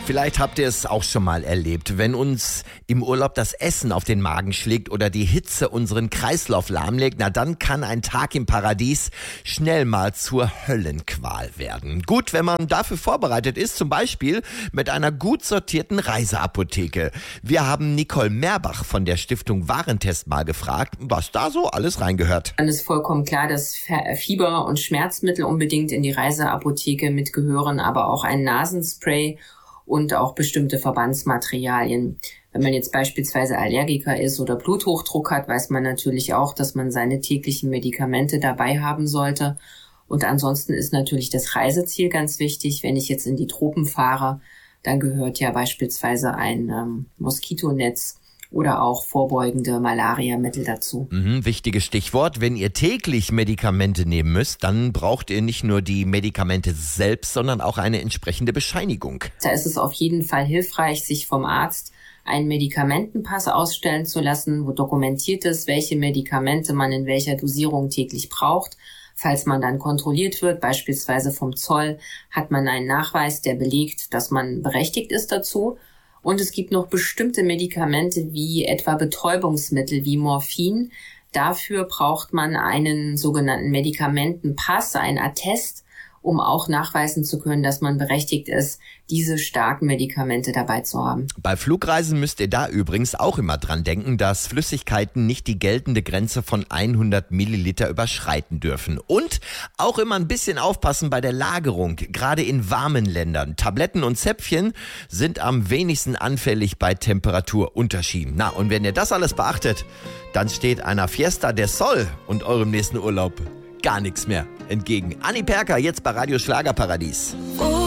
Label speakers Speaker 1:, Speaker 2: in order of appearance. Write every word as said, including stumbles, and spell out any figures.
Speaker 1: Vielleicht habt ihr es auch schon mal erlebt, wenn uns im Urlaub das Essen auf den Magen schlägt oder die Hitze unseren Kreislauf lahmlegt, na dann kann ein Tag im Paradies schnell mal zur Höllenqual werden. Gut, wenn man dafür vorbereitet ist, zum Beispiel mit einer gut sortierten Reiseapotheke. Wir haben Nicole Merbach von der Stiftung Warentest mal gefragt, was da so alles reingehört.
Speaker 2: Dann ist vollkommen klar, dass Fieber- und Schmerzmittel unbedingt in die Reiseapotheke mitgehören, aber auch ein Nasenspray und auch bestimmte Verbandsmaterialien. Wenn man jetzt beispielsweise Allergiker ist oder Bluthochdruck hat, weiß man natürlich auch, dass man seine täglichen Medikamente dabei haben sollte. Und ansonsten ist natürlich das Reiseziel ganz wichtig. Wenn ich jetzt in die Tropen fahre, dann gehört ja beispielsweise ein ähm, Moskitonetz oder auch vorbeugende Malariamittel dazu.
Speaker 1: Mhm, wichtiges Stichwort. Wenn ihr täglich Medikamente nehmen müsst, dann braucht ihr nicht nur die Medikamente selbst, sondern auch eine entsprechende Bescheinigung.
Speaker 2: Da ist es auf jeden Fall hilfreich, sich vom Arzt einen Medikamentenpass ausstellen zu lassen, wo dokumentiert ist, welche Medikamente man in welcher Dosierung täglich braucht. Falls man dann kontrolliert wird, beispielsweise vom Zoll, hat man einen Nachweis, der belegt, dass man berechtigt ist dazu. Und es gibt noch bestimmte Medikamente wie etwa Betäubungsmittel wie Morphin. Dafür braucht man einen sogenannten Medikamentenpass, einen Attest, um auch nachweisen zu können, dass man berechtigt ist, diese starken Medikamente dabei zu haben.
Speaker 1: Bei Flugreisen müsst ihr da übrigens auch immer dran denken, dass Flüssigkeiten nicht die geltende Grenze von hundert Milliliter überschreiten dürfen. Und auch immer ein bisschen aufpassen bei der Lagerung, gerade in warmen Ländern. Tabletten und Zäpfchen sind am wenigsten anfällig bei Temperaturunterschieden. Na, und wenn ihr das alles beachtet, dann steht einer Fiesta del Sol und eurem nächsten Urlaub gar nichts mehr entgegen. Anni Perker, jetzt bei Radio Schlagerparadies.
Speaker 3: Oh.